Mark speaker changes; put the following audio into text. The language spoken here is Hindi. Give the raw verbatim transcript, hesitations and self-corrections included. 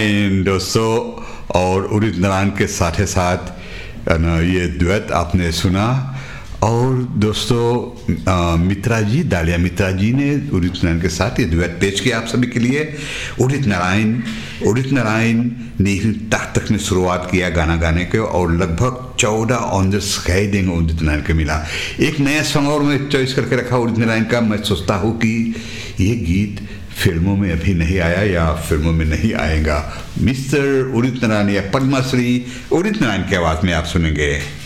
Speaker 1: इन दोस्तों, और उदित नारायण के साथ ही साथ न, ये द्वैत आपने सुना। और दोस्तों अ, मित्रा जी, डालिया मित्रा जी ने उदित नारायण के साथ ये द्वैत पेश किया आप सभी के लिए। उदित नारायण उदित नारायण ने तक तक ने शुरुआत किया गाना गाने के, और लगभग चौदह ऑन द स्काई देंगे उदित नारायण के मिला। एक नया सॉन्ग और मैं चॉइस करके रखा उदित नारायण का। मैं सोचता हूँ कि ये गीत फिल्मों में अभी नहीं आया या फिल्मों में नहीं आएगा। मिस्टर उदित नारायण या पद्मश्री उदित नारायण की आवाज़ में आप सुनेंगे।